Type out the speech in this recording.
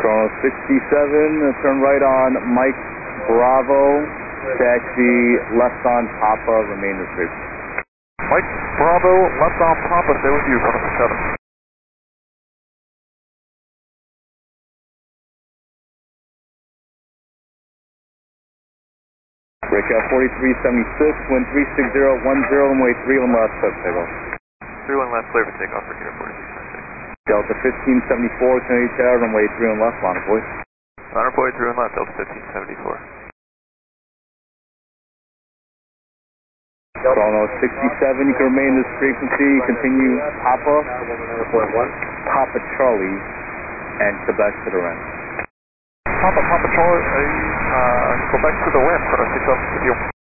Chrono 67, turn right on Mike Bravo, taxi left on Papa, remain restricted. Mike Bravo, left on Papa, stay with you, Chrono 67. Breakout 4376, wind 36010, runway 31 left, clear for takeoff. 31 left, clear for takeoff, Breakout 4376. Delta 1574, Kennedy Tower, runway 31 left, line of voice. Line of voice, 31 left, Delta 1574. Chrono 67, you can remain this frequency, continue Papa, Papa Charlie, and Quebec to the right. Papa Charlie, Quebec to the wind, Chrono 67 with you.